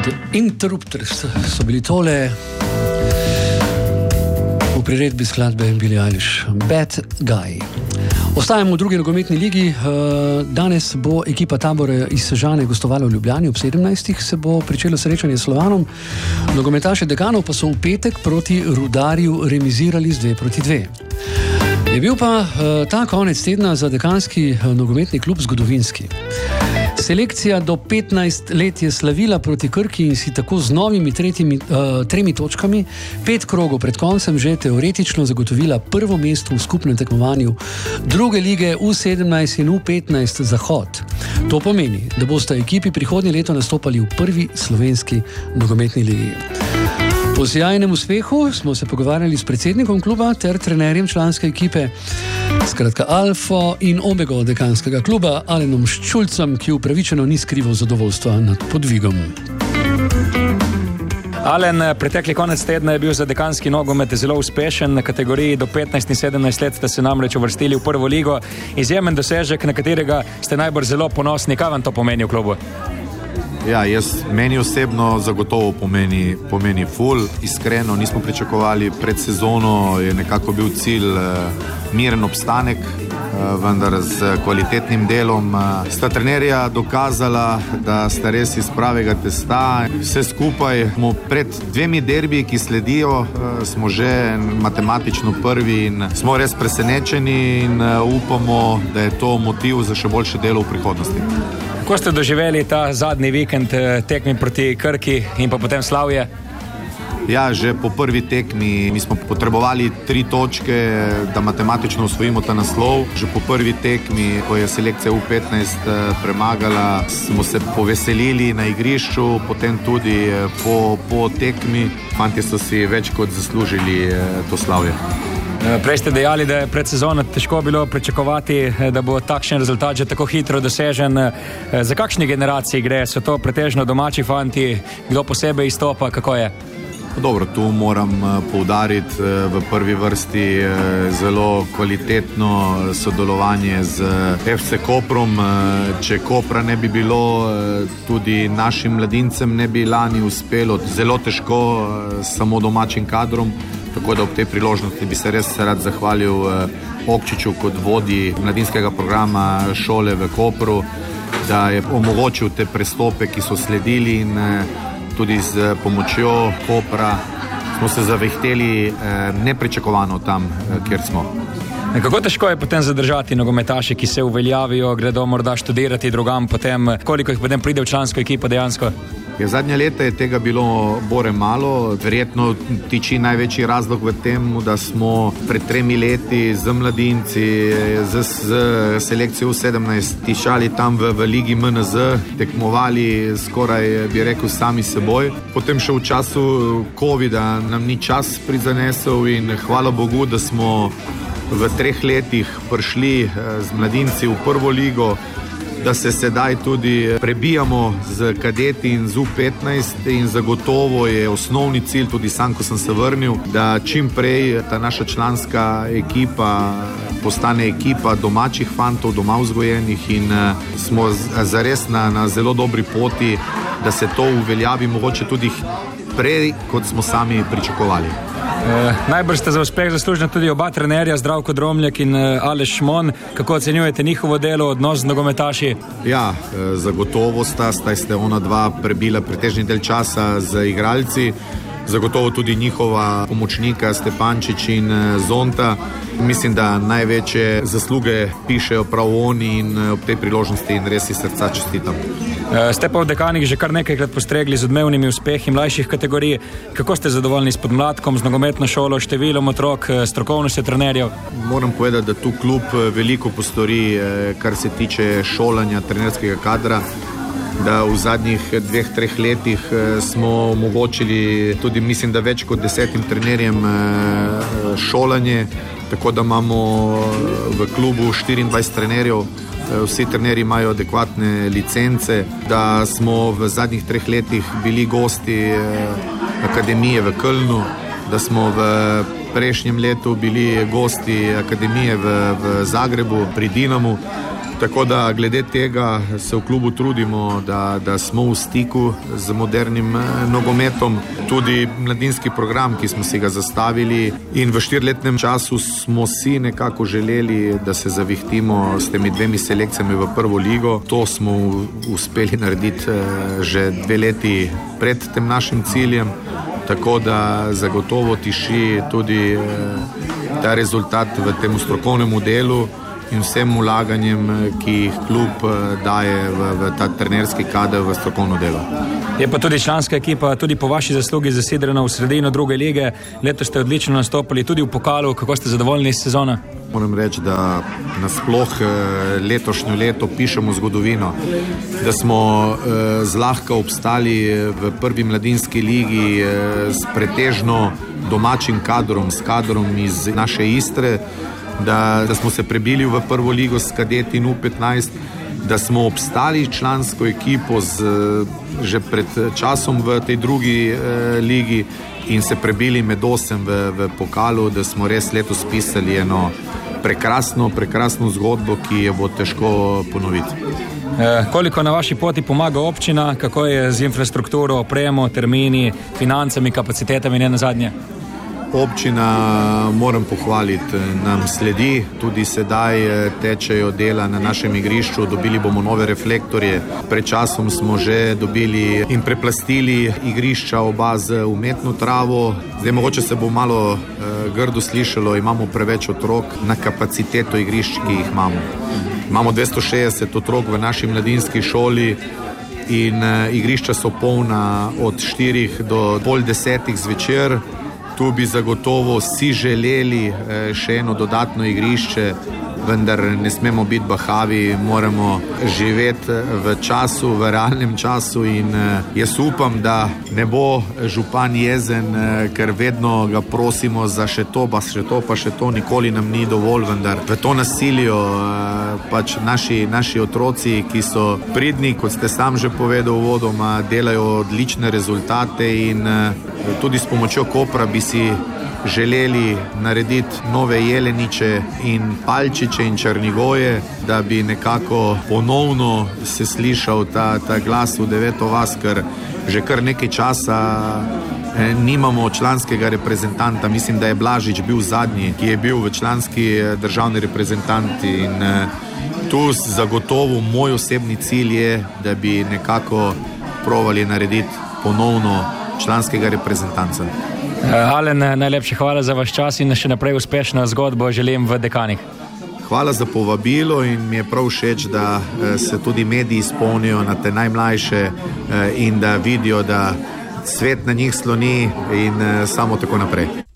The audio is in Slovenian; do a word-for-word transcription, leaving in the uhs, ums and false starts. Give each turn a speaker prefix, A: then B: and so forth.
A: The Interrupters so bili tole v priredbi skladbe Billie Eilish, Bad Guy. Ostajamo v drugi nogometni ligi. Danes bo ekipa Tabora iz Sežane gostovala v Ljubljani, ob sedemnajstih se bo pričelo srečanje s Slovanom. Nogometaši Dekanov pa so v petek proti Rudarju remizirali z dve proti dve. Je bil pa ta konec tedna za dekanski nogometni klub zgodovinski. Selekcija do petnajst let je slavila proti Krki in si tako z novimi tretjimi, uh, tremi točkami pet krogov pred koncem že teoretično zagotovila prvo mesto v skupnem tekmovanju druge lige U sedemnajst in U petnajst Zahod. To pomeni, da bosta ekipi prihodnje leto nastopali v prvi slovenski nogometni ligi. Po sjajnem uspehu smo se pogovarjali s predsednikom kluba ter trenerjem članske ekipe, skratka alfo in omego dekanskega kluba, Alenom Ščulcem, ki upravičeno ni skrival zadovoljstva nad podvigom.
B: Alen, pretekli konec tedna je bil za dekanski nogomet zelo uspešen. Na kategoriji do petnajst in sedemnajst let ste se namreč uvrstili v prvo ligo. Izjemen dosežek, na katerega ste najbolj zelo ponosni. Kaj vam to pomeni v klubu?
C: Ja, jaz, meni osebno zagotovo pomeni, pomeni ful. Iskreno nismo pričakovali pred sezono, je nekako bil cilj eh, miren obstanek, eh, vendar z kvalitetnim delom eh, sta trenerja dokazala, da sta res iz pravega testa. Vse skupaj smo pred dvemi derbiji, ki sledijo, eh, smo že matematično prvi in smo res presenečeni in eh, upamo, da je to motiv za še boljše delo v prihodnosti.
B: Kako ste doživeli ta zadnji vikend tekmi proti Krki in pa potem Slavje?
C: Ja, že po prvi tekmi mi smo potrebovali tri točke, da matematično osvojimo ta naslov. Že po prvi tekmi, ko je selekcija U petnajst premagala, smo se poveselili na igrišču, potem tudi po, po tekmi. Fantje so si več kot zaslužili to Slavje.
B: Prej ste dejali, da je pred sezono težko bilo pričakovati, da bo takšen rezultat že tako hitro dosežen. Za kakšni generaciji gre? So to pretežno domači fanti? Kdo posebej izstopa? Kako je?
C: Dobro, tu moram poudariti v prvi vrsti zelo kvalitetno sodelovanje z F C Koprom. Če Kopra ne bi bilo, tudi našim mladincem ne bi lani uspelo. Zelo težko samo domačim kadrom. Tako da ob tej priložnosti bi se res rad zahvalil eh, Okčiču kot vodji mladinskega programa šole v Kopru, da je omogočil te prestope, ki so sledili in eh, tudi z pomočjo Kopra smo se zavihteli eh, nepričakovano tam, eh, kjer smo.
B: Kako težko je potem zadržati nogometaše, ki se uveljavijo, gredo morda študirati drugam, potem koliko jih potem pride v člansko ekipo dejansko?
C: Ja, zadnja leta je tega bilo bore malo. Verjetno tiči največji razlog v tem, da smo pred tremi leti z mladinci, z, z selekcijo U sedemnajst tišali tam v, v ligi M N Z, tekmovali skoraj, bi rekel, sami seboj. Potem še v času covida nam ni čas prizanesel in hvala Bogu, da smo v treh letih prišli z mladinci v prvo ligo, da se sedaj tudi prebijamo z kadeti in z U petnajst in zagotovo je osnovni cilj, tudi sam, ko sem se vrnil, da čim prej ta naša članska ekipa postane ekipa domačih fantov, doma vzgojenih in smo zares na, na zelo dobri poti, da se to uveljavi mogoče tudi prej, kot smo sami pričakovali.
B: E, najbrž ste za uspeh zaslužni tudi oba trenerja, Zdravko Dromljak in Aleš Šmon. Kako ocenjujete njihovo delo, odnos z nogometaši?
C: Ja, zagotovo sta, sta ste ona dva prebila pretežni del časa z igralci. Zagotovo tudi njihova pomočnika Stepančič in Zonta. Mislim, da največje zasluge pišejo prav oni in ob tej priložnosti in res iz srca čestitam.
B: E, ste pa v Dekanih že kar nekajkrat postregli z odmevnimi uspehi mlajših kategorij. Kako ste zadovoljni s podmladkom, z nogometno šolo, številom otrok, strokovnostjo trenerjev?
C: Moram povedati, da tu klub veliko postori, kar se tiče šolanja trenerskega kadra, da v zadnjih dveh, treh letih smo omogočili tudi, mislim, da več kot desetim trenerjem šolanje, tako da imamo v klubu štiriindvajset trenerjev, vsi trenerji imajo adekvatne licence, da smo v zadnjih treh letih bili gosti akademije v Kölnu, da smo v prejšnjem letu bili gosti akademije v, v Zagrebu pri Dinamu. Tako da glede tega se v klubu trudimo, da, da smo v stiku z modernim eh, nogometom. Tudi mladinski program, ki smo si ga zastavili, in v štiriletnem času smo si nekako želeli, da se zavihtimo s temi dvemi selekcijami v prvo ligo. To smo uspeli narediti eh, že dve leti pred tem našim ciljem, tako da zagotovo tiši tudi eh, ta rezultat v tem strokovnem delu in vsem vlaganjem, ki jih klub daje v, v ta trenerski kader, v strokovno delo.
B: Je pa tudi članska ekipa, tudi po vaši zaslugi zasidrena v sredino druge lige. Letos ste odlično nastopili tudi v pokalu. Kako ste zadovoljni s sezono?
C: Moram reči, da nasploh letošnjo leto pišemo zgodovino, da smo zlahka obstali v prvi mladinski ligi s pretežno domačim kadrom, s kadrom iz naše Istre, Da, da smo se prebili v prvo ligo s kadeti in U petnajst, da smo obstali člansko ekipo z, že pred časom v tej drugi eh, ligi in se prebili med osem v, v pokalu, da smo res letos pisali eno prekrasno, prekrasno zgodbo, ki jo bo težko ponoviti.
B: E, koliko na vaši poti pomaga občina, kako je z infrastrukturo, opremo, termini, financami, kapacitetami, ne nazadnje?
C: Občina, moram pohvaliti, nam sledi, tudi sedaj tečejo dela na našem igrišču, dobili bomo nove reflektorje. Pred časom smo že dobili in preplastili igrišča oba z umetno travo. Zdaj mogoče se bo malo eh, grdo slišalo, imamo preveč otrok na kapaciteto igrišč, ki jih imamo. Imamo dvesto šestdeset otrok v naši mladinski šoli in eh, igrišča so polna od štirih do pol desetih zvečer. Tu bi zagotovo si želeli še eno dodatno igrišče, vendar ne smemo biti bahavi, moramo živeti v času, v realnem času in jaz upam, da ne bo župan jezen, ker vedno ga prosimo za še to, pa še to, pa še to, nikoli nam ni dovolj, vendar v to nasilijo pač naši, naši otroci, ki so pridni, kot ste sam že povedal uvodoma, delajo odlične rezultate in tudi s pomočjo Kopra bi si želeli narediti nove Jeleniče in Palčiče in Črnigoje, da bi nekako ponovno se slišal ta, ta glas v Deveto vas, ker že kar nekaj časa eh, nimamo članskega reprezentanta. Mislim, da je Blažič bil zadnji, ki je bil v članski državni reprezentant in eh, tu zagotovo moj osebni cilj je, da bi nekako provali narediti ponovno članskega reprezentanca.
B: Alen, najlepše hvala za vaš čas in še naprej uspešno zgodbo želim v Dekanih.
C: Hvala za povabilo in mi je prav všeč, da se tudi mediji spomnijo na te najmlajše in da vidijo, da svet na njih sloni in samo tako naprej.